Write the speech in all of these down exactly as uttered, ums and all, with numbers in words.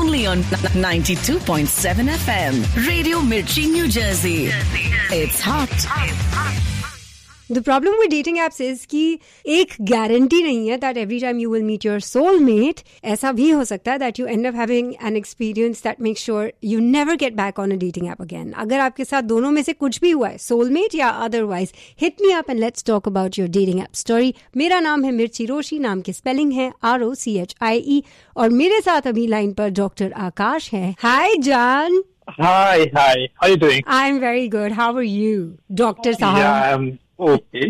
only on ninety-two point seven F M. Radio Mirchi, New Jersey. It's hot. The problem with dating apps is कि एक guarantee नहीं है that every time you will meet your soulmate. ऐसा भी हो सकता है that you end up having an experience that makes sure you never get back on a dating app again. अगर आपके साथ दोनों में से कुछ भी हुआ है, soulmate या otherwise, hit me up and let's talk about your dating app story. मेरा नाम है मिर्ची रोशी, नाम की स्पेलिंग है R O C H I ई, और मेरे साथ अभी लाइन पर डॉक्टर आकाश है. हाय जान. Hi, hi. How are you doing? I'm very good. How are you, doctor साहब? Yeah, I'm okay.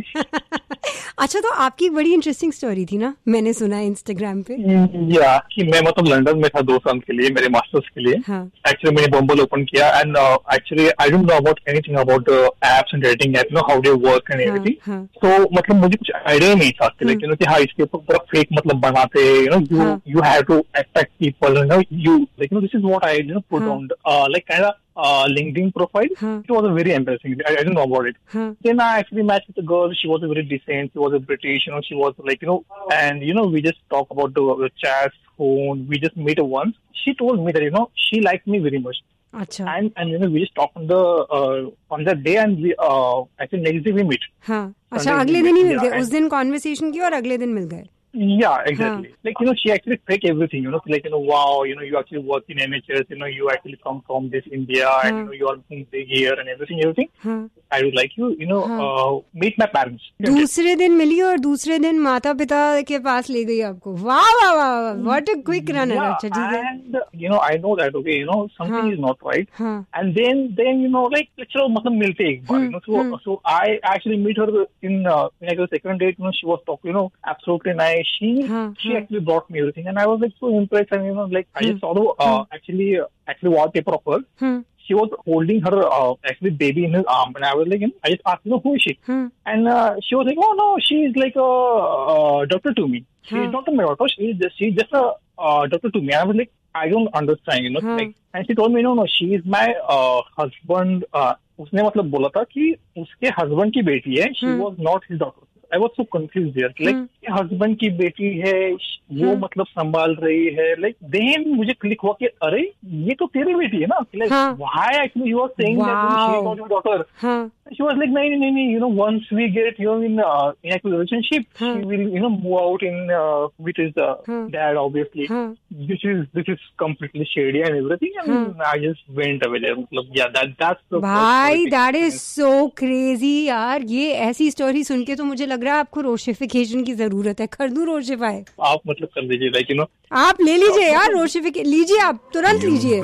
अच्छा, तो आपकी बड़ी इंटरेस्टिंग स्टोरी थी ना, मैंने सुना है इंस्टाग्राम पे. या कि मैं मतलब लंदन में था दो साल के लिए मेरे मास्टर्स के लिए. एक्चुअली मैंने बम्बल ओपन किया and actually I don't know about anything about apps and dating app, know how they work and everything. तो मतलब मुझे कुछ आइडिया नहीं था कि लाइक यू नो कि हाँ इसके ऊपर पूरा फेक मतलब बनाते, you know you you have to attract people, you know you like you know this is what I you know put on like kind of Uh, LinkedIn profile. Huh. It was a very embarrassing. I, I didn't know about it. Huh. Then I actually matched with a girl. She was a very decent. She was a British. You know, she was like, you know, and you know, we just talk about the, the chat, phone. We just met once. She told me that you know she liked me very much. Achha. And and you know we just talked on the uh, on that day and we uh actually next day we meet. हाँ. अच्छा, अगले दिन ही मिल गए. उस दिन conversation की और अगले दिन मिल गए. Yeah, exactly. Huh. Like, you know, she actually fake everything, you know, like, you know, wow, you know, you actually work in N H S, you know, you actually come from this India huh. and, you know, you are big here and everything, everything. Huh. I would like you, you know, huh. uh, meet my parents. दूसरे दिन मिली और दूसरे दिन माता पिता के पास ले गई आपको. वाह वाह वाह, what a quick runner. अच्छा, ठीक है. And, you know, I know that, okay, you know, something huh. is not right. Huh. And then, then, you know, like, चलो मतलब मिलते एक बार, you know, so, hmm. so I actually meet her in, uh, in like the second date, you know, she was talking, you know, absolutely nice. She huh, she huh. actually brought me everything, and I was like so impressed. And you know, like hmm. I just saw the uh, hmm. actually uh, actually wallpaper of her. Hmm. She was holding her uh, actually baby in her arm, and I was like, you know, I just asked, you know, who is she? Hmm. And uh, she was like, oh no, she is like a uh, doctor to me. She huh. is not a doctor. She is just, she is just a uh, doctor to me. And I was like, I don't understand, you know. Huh. Like, and she told me, no, no, she is my uh, husband. Uh, उसने मतलब बोला था कि उसके husband की बेटी है. She hmm. was not his daughter. I was so confused there. Like, hmm. Husband की बेटी है, वो hmm. मतलब संभाल रही है. Like, then मुझे क्लिक हुआ कि अरे ये तो तेरी बेटी है ना. Like, हाँ. why actually you are saying wow. that she is not your daughter? हाँ. She was like, नहीं नहीं नहीं, you know, once we get you know in uh, in a relationship, हाँ. she will you know move out in uh, with his uh, हाँ. dad obviously. हाँ. This is this is completely shady and everything, and हाँ. I just went away there. मतलब yeah, that that's the. भाई, that is so crazy यार. ये ऐसी story सुन के तो मुझे लग रहा है आपको रोशिफिकेशन की जरूरत है. कर दूं रोशिफाई? आप मतलब कर लीजिए, लाइक यू नो. आप ले लीजिए यार रोशिफिकेशन, लीजिए आप तुरंत लीजिए.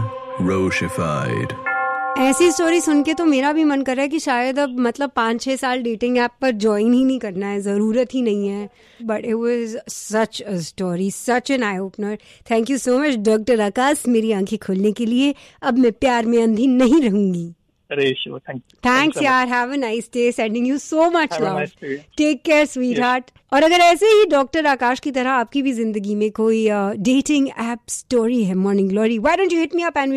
रोशिफाइड. ऐसी स्टोरी सुन के तो मेरा भी मन कर रहा है कि शायद अब मतलब पाँच छह साल डेटिंग ऐप पर ज्वाइन ही नहीं करना है, जरूरत ही नहीं है. But it was such a story, such an eye opener. Thank you so much doctor आकाश, मेरी आंखें खोलने के लिए. अब मैं प्यार में अंधी नहीं रहूंगी. थैंक्स यार. Have a nice day. Sending you so much love. Take care sweet heart. और अगर ऐसे ही डॉक्टर आकाश की तरह आपकी भी जिंदगी में कोई डेटिंग ऐप स्टोरी है morning glory, why don't you hit me up and